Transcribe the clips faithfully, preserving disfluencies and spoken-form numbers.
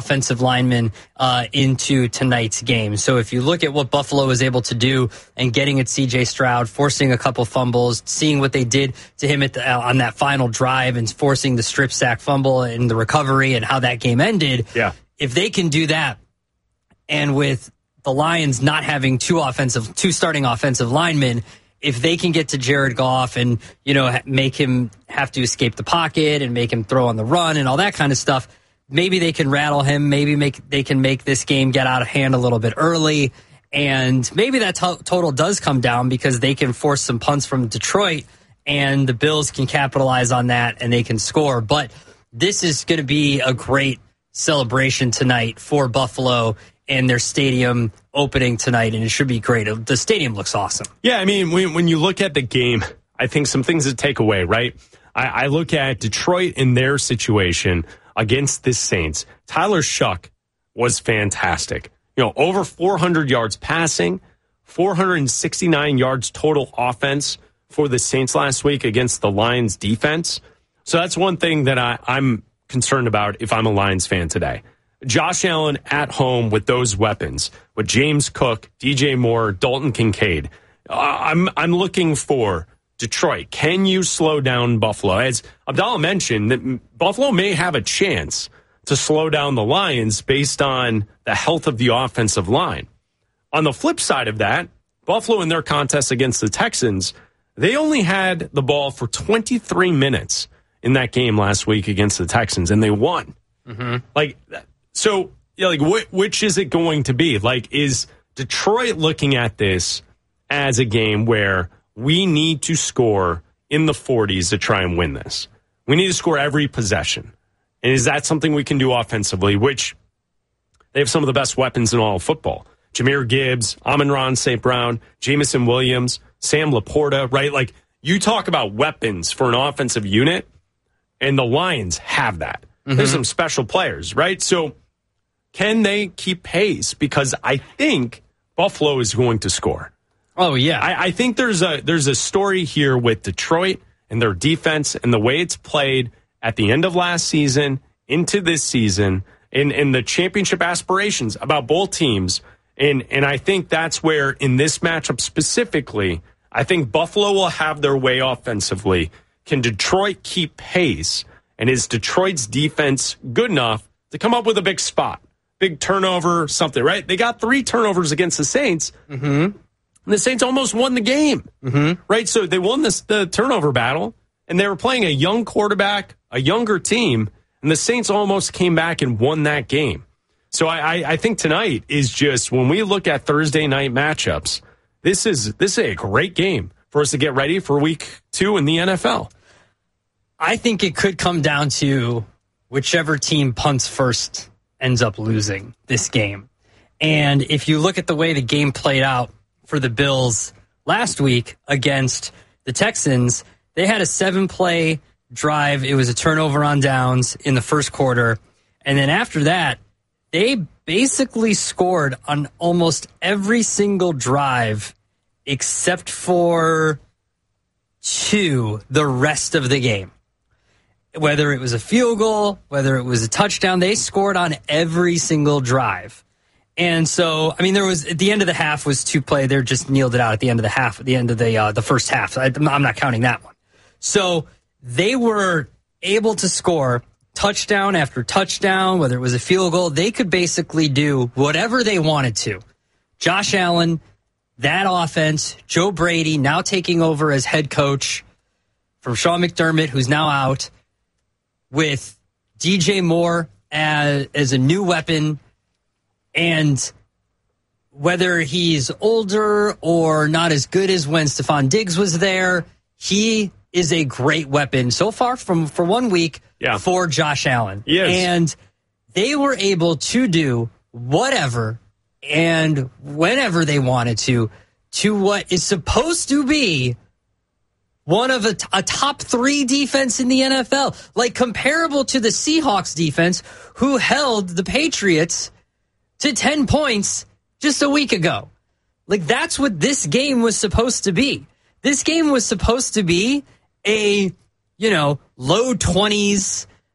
offensive linemen uh, into tonight's game. So if you look at what Buffalo was able to do and getting at C J Stroud, forcing a couple fumbles, seeing what they did to him at the, uh, on that final drive and forcing the strip sack fumble and the recovery and how that game ended. Yeah. If they can do that, and with the Lions not having two offensive, two starting offensive linemen, if they can get to Jared Goff and, you know, make him have to escape the pocket and make him throw on the run and all that kind of stuff, maybe they can rattle him. Maybe make they can make this game get out of hand a little bit early. And maybe that to- total does come down because they can force some punts from Detroit and the Bills can capitalize on that and they can score. But this is going to be a great celebration tonight for Buffalo and their stadium opening tonight, and it should be great. The stadium looks awesome. Yeah, I mean, when, when you look at the game, I think some things to take away, right? I, I look at Detroit in their situation against the Saints. Tyler Shuck was fantastic. You know, over four hundred yards passing, four hundred sixty-nine yards total offense for the Saints last week against the Lions defense. So that's one thing that I, I'm concerned about if I'm a Lions fan today. Josh Allen at home with those weapons, with James Cook, D J Moore, Dalton Kincaid. Uh, I'm I'm looking for Detroit. Can you slow down Buffalo? As Abdallah mentioned, that Buffalo may have a chance to slow down the Lions based on the health of the offensive line. On the flip side of that, Buffalo in their contest against the Texans, they only had the ball for twenty-three minutes in that game last week against the Texans, and they won. Mm-hmm. Like. So, yeah, like, wh- which is it going to be? Like, is Detroit looking at this as a game where we need to score in the forties to try and win this? We need to score every possession. And is that something we can do offensively, which they have some of the best weapons in all of football? Jahmyr Gibbs, Amon-Ra Saint Brown, Jameson Williams, Sam Laporta, right? Like, you talk about weapons for an offensive unit, and the Lions have that. Mm-hmm. There's some special players, right? So, can they keep pace? Because I think Buffalo is going to score. Oh, yeah. I, I think there's a there's a story here with Detroit and their defense and the way it's played at the end of last season into this season and, and the championship aspirations about both teams. And, and I think that's where, in this matchup specifically, I think Buffalo will have their way offensively. Can Detroit keep pace? And is Detroit's defense good enough to come up with a big spot? Big turnover, something, right? They got three turnovers against the Saints. Mm-hmm. And the Saints almost won the game, mm-hmm. right? So they won this, the turnover battle, and they were playing a young quarterback, a younger team, and the Saints almost came back and won that game. So I, I, I think tonight is just, when we look at Thursday night matchups, this is this is a great game for us to get ready for week two in the N F L. I think it could come down to whichever team punts first ends up losing this game. And if you look at the way the game played out for the Bills last week against the Texans, they had a seven-play drive. It was a turnover on downs in the first quarter. And then after that, they basically scored on almost every single drive except for two the rest of the game. Whether it was a field goal, whether it was a touchdown, they scored on every single drive. And so, I mean, there was, at the end of the half was two play. They just kneeled it out at the end of the half, at the end of the uh, the first half. I, I'm not counting that one. So they were able to score touchdown after touchdown, whether it was a field goal. They could basically do whatever they wanted to. Josh Allen, that offense, Joe Brady now taking over as head coach from Sean McDermott, who's now out, with D J Moore as, as a new weapon. And whether he's older or not as good as when Stephon Diggs was there, he is a great weapon so far from for one week yeah. for Josh Allen. Yes. And they were able to do whatever and whenever they wanted to, to what is supposed to be one of a, a top three defense in the N F L, like comparable to the Seahawks defense, who held the Patriots to ten points just a week ago. Like, that's what this game was supposed to be. This game was supposed to be a, you know, low twenties,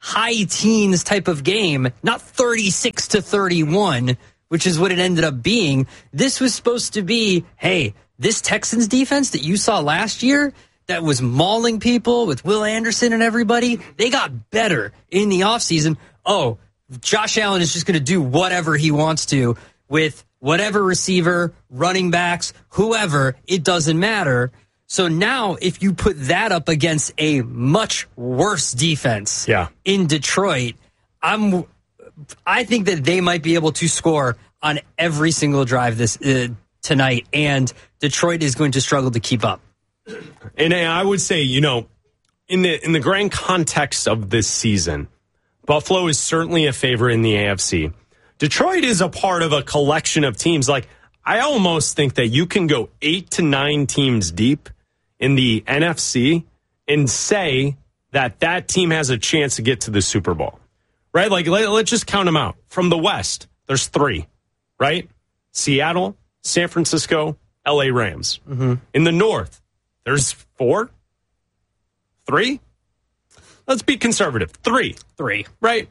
high teens type of game, not thirty-six to thirty-one, which is what it ended up being. This was supposed to be, hey, this Texans defense that you saw last year that was mauling people with Will Anderson and everybody, they got better in the offseason. Oh, Josh Allen is just going to do whatever he wants to with whatever receiver, running backs, whoever, it doesn't matter. So now if you put that up against a much worse defense yeah. in Detroit, I'm I think that they might be able to score on every single drive this uh, tonight, and Detroit is going to struggle to keep up. And I would say, you know, in the in the grand context of this season, Buffalo is certainly a favorite in the A F C. Detroit is a part of a collection of teams. Like, I almost think that you can go eight to nine teams deep in the N F C and say that that team has a chance to get to the Super Bowl, right? Like, let, let's just count them out. From the West, there's three, right? Seattle, San Francisco, L A Rams. Mm-hmm. In the North, there's four, three. Let's be conservative. Three. Three. Right?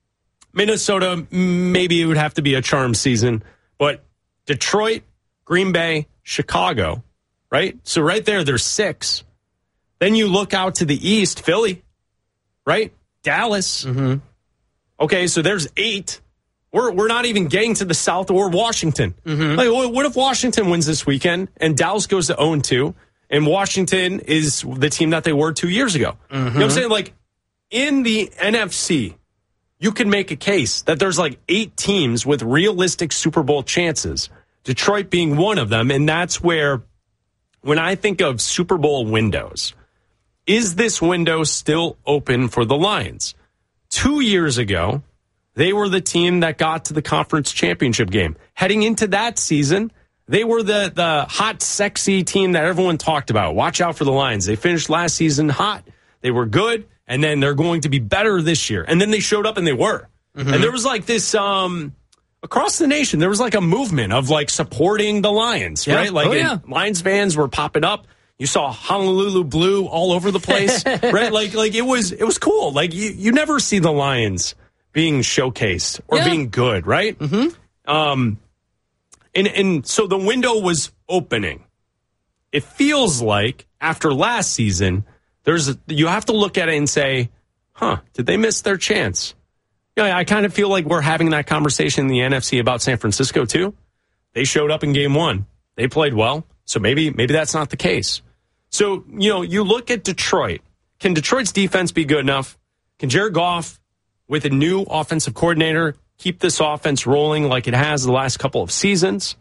Minnesota, maybe it would have to be a charm season. But Detroit, Green Bay, Chicago, right? So right there, there's six. Then you look out to the east, Philly, right? Dallas. Mm-hmm. Okay, so there's eight. We're we're not even getting to the south or Washington. Mm-hmm. Like, what if Washington wins this weekend and Dallas goes to oh and two and Washington is the team that they were two years ago? Mm-hmm. You know what I'm saying? Like, in the N F C, you can make a case that there's like eight teams with realistic Super Bowl chances, Detroit being one of them. And that's where, when I think of Super Bowl windows, is this window still open for the Lions? Two years ago, they were the team that got to the conference championship game. Heading into that season, they were the, the hot, sexy team that everyone talked about. Watch out for the Lions. They finished last season hot. They were good. And then they're going to be better this year. And then they showed up and they were. Mm-hmm. And there was like this, um, across the nation, there was like a movement of like supporting the Lions, yeah. right? Like, oh, yeah. Lions fans were popping up. You saw Honolulu blue all over the place, right? Like, like it was, it was cool. Like, you, you never see the Lions being showcased or yeah. being good, right? Mm-hmm. Um, and, and so the window was opening. It feels like after last season, There's a, you have to look at it and say, huh, did they miss their chance? Yeah, I kind of feel like we're having that conversation in the N F C about San Francisco, too. They showed up in game one. They played well. So maybe maybe that's not the case. So, you know, you look at Detroit. Can Detroit's defense be good enough? Can Jared Goff, with a new offensive coordinator, keep this offense rolling like it has the last couple of seasons?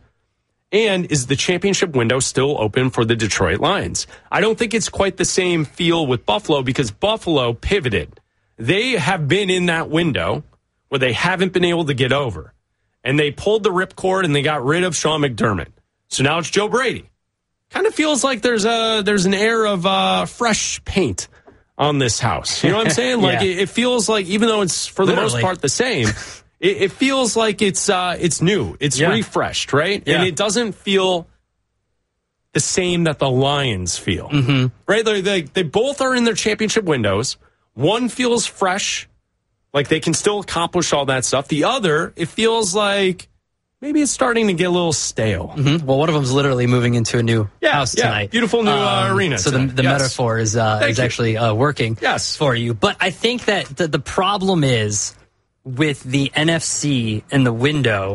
And is the championship window still open for the Detroit Lions? I don't think it's quite the same feel with Buffalo because Buffalo pivoted. They have been in that window where they haven't been able to get over. And they pulled the ripcord and they got rid of Sean McDermott. So now it's Joe Brady. Kind of feels like there's a there's an air of uh, fresh paint on this house. You know what I'm saying? Like, yeah. it, it feels like, even though it's for the Literally. most part the same, it, it feels like it's uh, it's new. It's yeah. refreshed, right? Yeah. And it doesn't feel the same that the Lions feel, mm-hmm. right? They, they, they both are in their championship windows. One feels fresh, like they can still accomplish all that stuff. The other, it feels like maybe it's starting to get a little stale. Mm-hmm. Well, one of them's literally moving into a new yeah, house yeah. tonight. Beautiful new uh, um, arena. So the, the yes. metaphor is uh, is you. actually uh, working yes. for you. But I think that the, the problem is with the N F C and the window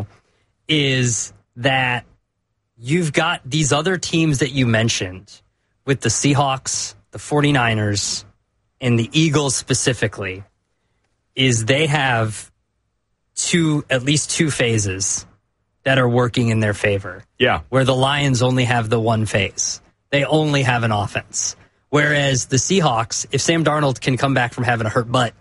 is that you've got these other teams that you mentioned with the Seahawks, the 49ers, and the Eagles specifically, is they have two, at least two phases that are working in their favor. Yeah. Where the Lions only have the one phase. They only have an offense. Whereas the Seahawks, if Sam Darnold can come back from having a hurt butt,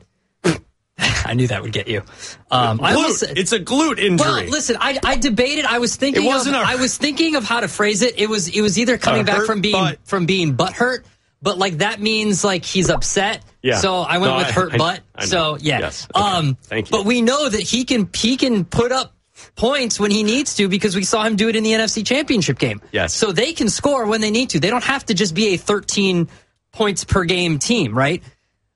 I knew that would get you. Um, I almost, it's a glute injury. Well, listen, I, I debated. I was thinking. It wasn't of, a, I was thinking of how to phrase it. It was. It was either coming back from being butt. from being butt hurt, but like that means like he's upset. Yeah. So I went no, with I, hurt I, butt. I, I so yeah. Yes. Okay. Um, Thank you. But we know that he can he can put up points when he needs to because we saw him do it in the N F C Championship game. Yes. So they can score when they need to. They don't have to just be a thirteen points per game team, right?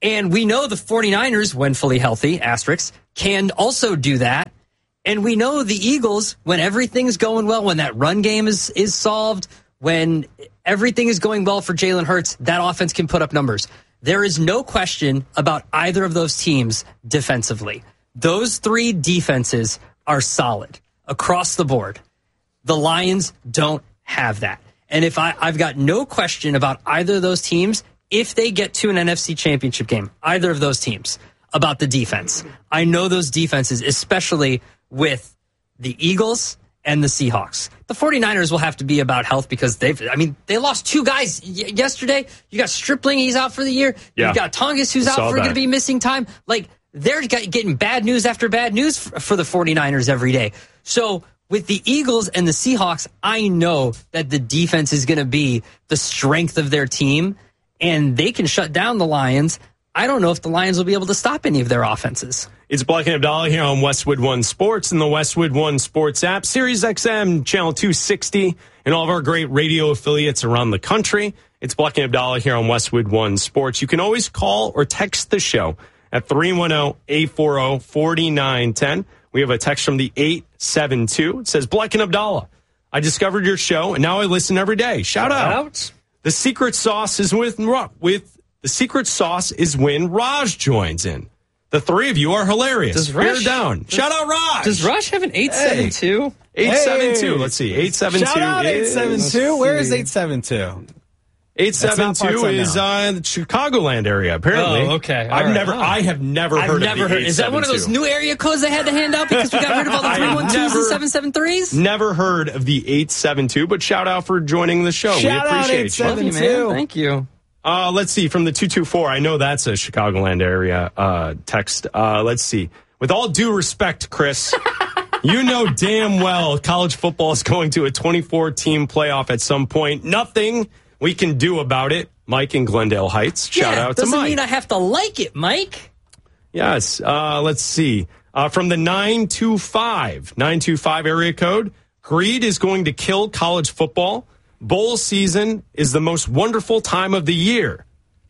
And we know the 49ers, when fully healthy, asterisk, can also do that. And we know the Eagles, when everything's going well, when that run game is, is solved, when everything is going well for Jalen Hurts, that offense can put up numbers. There is no question about either of those teams defensively. Those three defenses are solid across the board. The Lions don't have that. And if I, I've got no question about either of those teams, if they get to an N F C championship game, either of those teams, about the defense. I know those defenses, especially with the Eagles and the Seahawks. The 49ers will have to be about health because they've, I mean, they lost two guys y- yesterday. You got Stripling, he's out for the year. Yeah. You've got Tongas, who's out for going to be missing time. Like, they're getting bad news after bad news for the 49ers every day. So with the Eagles and the Seahawks, I know that the defense is going to be the strength of their team, and they can shut down the Lions. I don't know if the Lions will be able to stop any of their offenses. It's Black and Abdallah here on Westwood One Sports and the Westwood One Sports app, Sirius X M, channel two sixty, and all of our great radio affiliates around the country. It's Black and Abdallah here on Westwood One Sports. You can always call or text the show at three one zero, eight four zero, four nine one zero. We have a text from the eight seven two. It says, Black and Abdallah, I discovered your show, and now I listen every day. Shout, Shout out. out. The secret sauce is with, with the secret sauce is when Raj joins in. The three of you are hilarious. Does Rush, Bear down. Does, Shout out Raj. Does Rush have an eight seven two? Hey. eight seven two. Let's see. eight seven two. Shout out eight seven two. Where is eight seven two? eight seven two is uh, the Chicagoland area, apparently. Oh, okay. All I've right. never, oh. I have never I've heard never of the heard. Is that one of those new area codes they had to hand out because we got rid of all the three one twos and seven seven threes? Never heard of the eight seven two, but shout out for joining the show. Shout we appreciate out eight seven two. you. Love you, man. Thank you. Uh, let's see, from the two two four, I know that's a Chicagoland area uh, text. Uh, let's see. With all due respect, Chris, you know damn well college football is going to a twenty-four team playoff at some point. Nothing we can do about it. Mike in Glendale Heights. Shout yeah, out to Mike. Doesn't mean I have to like it, Mike. Yes. Uh, let's see. Uh, from the nine two five, nine two five area code, greed is going to kill college football. Bowl season is the most wonderful time of the year.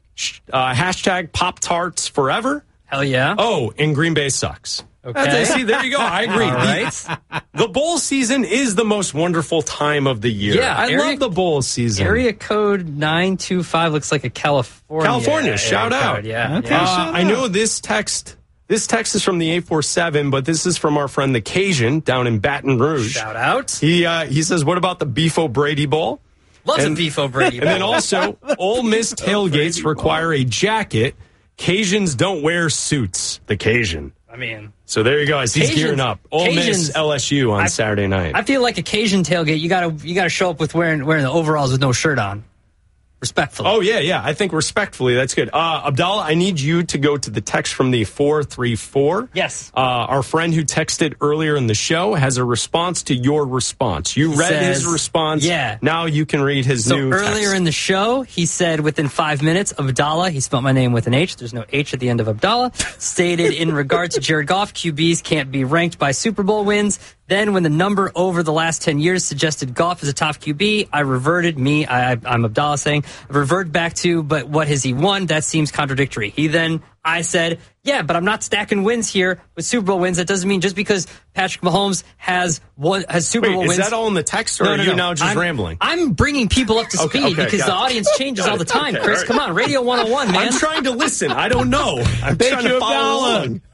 Uh, hashtag Pop-Tarts forever. Hell yeah. Oh, and Green Bay sucks. Okay. See, there you go. I agree. All right. the, the bowl season is the most wonderful time of the year. Yeah, I area, love the bowl season. Area code nine two five looks like a California. California, shout out. Code. Yeah. Okay, yeah. Uh, shout I out. know this text. This text is from the eight four seven, but this is from our friend the Cajun down in Baton Rouge. Shout out. He uh, he says, "What about the Beef O'Brady Bowl?" Loves and, a Beef O'Brady. And then also, Ole Miss tailgates require a jacket. Cajuns don't wear suits. The Cajun. I mean, so there you go. As he's Cajuns, gearing up. Ole Cajuns, Miss L S U on I, Saturday night. I feel like a Cajun tailgate. You gotta you gotta show up with wearing wearing the overalls with no shirt on. Respectfully. Oh, yeah, yeah. I think respectfully, that's good. Uh, Abdallah, I need you to go to the text from the four three four. Yes. Uh, our friend who texted earlier in the show has a response to your response. You He read says, his response. Yeah. Now you can read his so new text. earlier in the show, he said within five minutes, Abdallah, he spelled my name with an H. There's no H at the end of Abdallah. Stated in regard to Jared Goff, Q Bs can't be ranked by Super Bowl wins. Then when the number over the last ten years suggested Goff as a top Q B, I reverted me. I, I'm Abdallah saying, I revert back to, but what has he won? That seems contradictory. He then, I said, yeah, but I'm not stacking wins here with Super Bowl wins. That doesn't mean just because Patrick Mahomes has one, has Super Wait, Bowl is wins. Is that all in the text, or no, no, are you no. now just I'm, rambling? I'm bringing people up to speed okay, okay, because the it. audience changes all the time, okay, Chris. right. Come on, Radio one oh one, man. I'm trying to listen. I don't know. I'm Thank trying you, to follow Abdallah. along.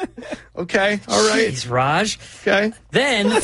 Okay, all right. Jeez, Raj. Okay. Then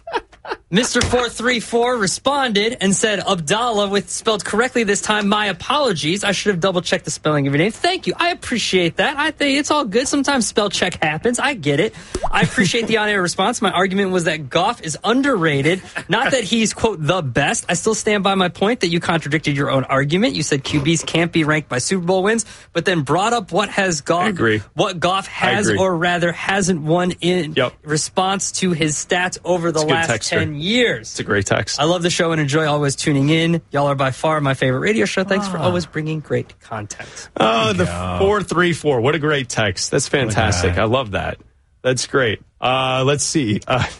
Mister four three four responded and said, Abdallah, with spelled correctly this time, my apologies. I should have double-checked the spelling of your name. Thank you. I appreciate that. I think it's all good. Sometimes spell check happens. I get it. I appreciate the on-air response. My argument was that Goff is underrated. Not that he's, quote, the best. I still stand by my point that you contradicted your own argument. You said Q Bs can't be ranked by Super Bowl wins, but then brought up what has Goff, I agree. what Goff has or rather hasn't won in yep. response to his stats over the last texter. ten years. It's a great text. I love the show and enjoy always tuning in. Y'all are by far my favorite radio show. Thanks ah. for always bringing great content. Oh, the four three four. What a great text. That's fantastic. I love that. That's great. Uh, let's see. Uh,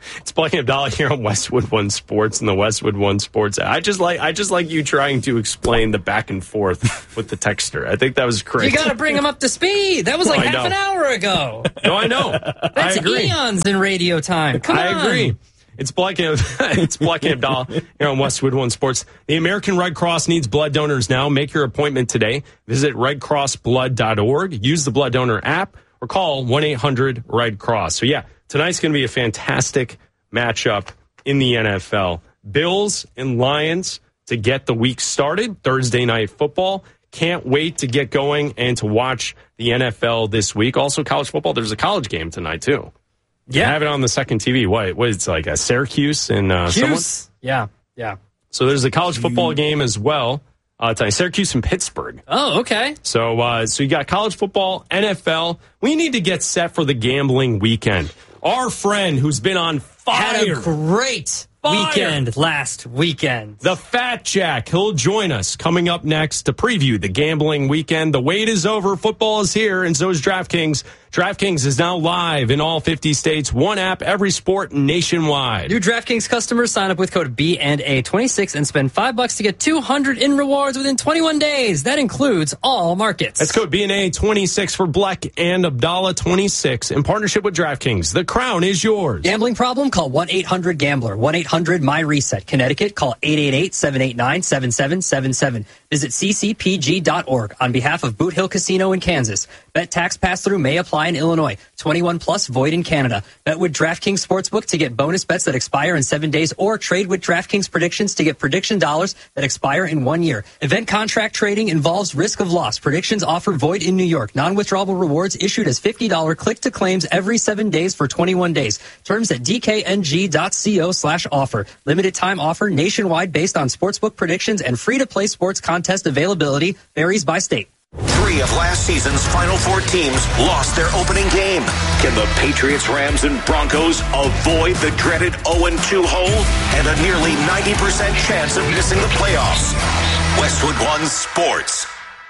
It's Blake Abdallah here on Westwood One Sports and the Westwood One Sports. I just like I just like you trying to explain the back and forth with the texter. I think that was great. You got to bring him up to speed. That was like I half know. an hour ago. No, I know. That's I agree. eons in radio time. Come I on. agree. It's Blake. It's Blake Abdallah here on Westwood One Sports. The American Red Cross needs blood donors now. Make your appointment today. Visit red cross blood dot org. Use the Blood Donor app or call one eight hundred red cross. So yeah, tonight's going to be a fantastic matchup in the N F L. Bills and Lions to get the week started. Thursday night football. Can't wait to get going and to watch the N F L this week. Also college football. There's a college game tonight too. Yeah. Have it on the second T V. What? What? It's like a Syracuse and uh, someone? Yeah, yeah. So there's a college football game as well. Uh, tonight, Syracuse and Pittsburgh. Oh, okay. So, uh, so you got college football, N F L. We need to get set for the gambling weekend. Our friend who's been on fire. Had a great Fire. weekend last weekend. The Fat Jack. He'll join us coming up next to preview the gambling weekend. The wait is over. Football is here, and so is DraftKings. DraftKings is now live in all fifty states. One app, every sport nationwide. New DraftKings customers sign up with code B and A twenty-six and spend five bucks to get two hundred in rewards within twenty-one days. That includes all markets. That's code B and A twenty-six for Black and Abdallah twenty-six in partnership with DraftKings. The crown is yours. Gambling problem? Call one eight hundred gambler. one eight hundred my reset. Connecticut, call eight eight eight, seven eight nine, seven seven seven seven. Visit c c p g dot org on behalf of Boot Hill Casino in Kansas. Bet tax pass-through may apply in Illinois. twenty-one plus void in Canada. Bet with DraftKings Sportsbook to get bonus bets that expire in seven days or trade with DraftKings Predictions to get prediction dollars that expire in one year. Event contract trading involves risk of loss. Predictions offer void in New York. Non-withdrawable rewards issued as fifty dollars click-to-claims every seven days for twenty-one days. Terms at d k n g dot co slash offer. Limited time offer nationwide based on sportsbook predictions and free-to-play sports contest availability varies by state. Three of last season's Final Four teams lost their opening game. Can the Patriots, Rams, and Broncos avoid the dreaded oh and two hole and a nearly ninety percent chance of missing the playoffs? Westwood One Sports.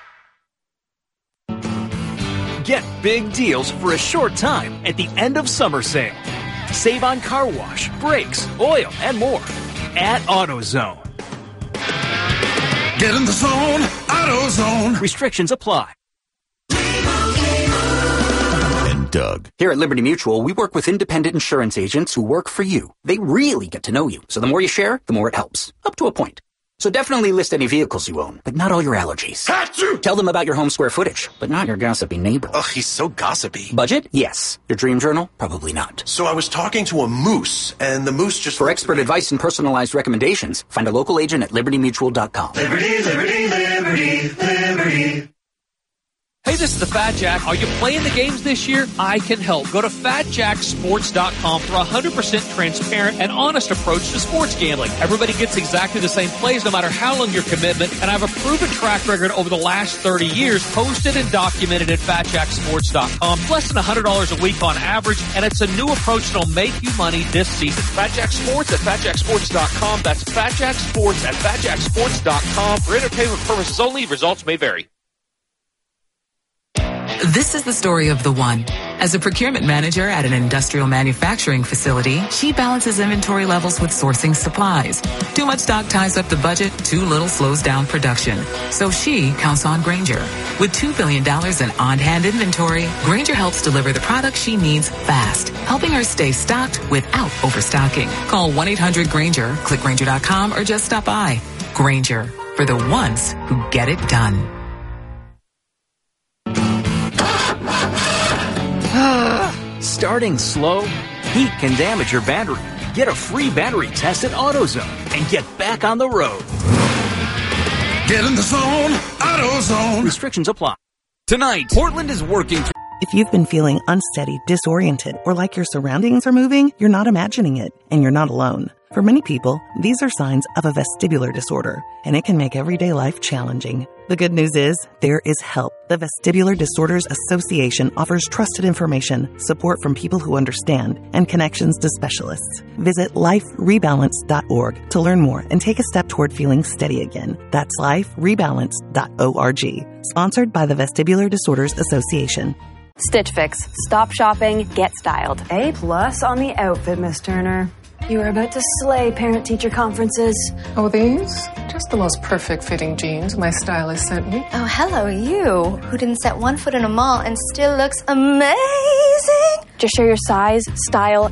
Get big deals for a short time at the end of summer sale. Save on car wash, brakes, oil, and more at AutoZone. Get in the zone, AutoZone. Restrictions apply. And Doug. Here at Liberty Mutual, we work with independent insurance agents who work for you. They really get to know you. So the more you share, the more it helps. Up to a point. So definitely list any vehicles you own, but not all your allergies. Achoo! Tell them about your home square footage, but not your gossipy neighbor. Ugh, he's so gossipy. Budget? Yes. Your dream journal? Probably not. So I was talking to a moose, and the moose just... For expert advice and personalized recommendations, find a local agent at liberty mutual dot com. Liberty, liberty, liberty, liberty. Hey, this is the Fat Jack. Are you playing the games this year? I can help. Go to fat jack sports dot com for a one hundred percent transparent and honest approach to sports gambling. Everybody gets exactly the same plays no matter how long your commitment, and I have a proven track record over the last thirty years, posted and documented at fat jack sports dot com. Less than one hundred dollars a week on average, and it's a new approach that'll make you money this season. FatJack Sports at fat jack sports dot com. That's FatJack Sports at fat jack sports dot com. For entertainment purposes only, results may vary. This is the story of the one. As a procurement manager at an industrial manufacturing facility, she balances inventory levels with sourcing supplies. Too much stock ties up the budget, too little slows down production. So she counts on Grainger. With two billion dollars in on-hand inventory, Grainger helps deliver the products she needs fast, helping her stay stocked without overstocking. Call one eight hundred Grainger, click Grainger dot com, or just stop by. Grainger, for the ones who get it done. Starting slow? Heat can damage your battery. Get a free battery test at AutoZone and get back on the road. Get in the zone, AutoZone. Restrictions apply. Tonight, Portland is working to... If you've been feeling unsteady, disoriented, or like your surroundings are moving, you're not imagining it, and you're not alone. For many people, these are signs of a vestibular disorder, and it can make everyday life challenging. The good news is, there is help. The Vestibular Disorders Association offers trusted information, support from people who understand, and connections to specialists. Visit life rebalance dot org to learn more and take a step toward feeling steady again. That's life rebalance dot org. Sponsored by the Vestibular Disorders Association. Stitch Fix. Stop shopping, get styled. A plus on the outfit, Miss Turner. You are about to slay parent-teacher conferences. Oh, these? Just the most perfect fitting jeans my stylist sent me. Oh, hello, you, who didn't set one foot in a mall and still looks amazing. Just share your size, style,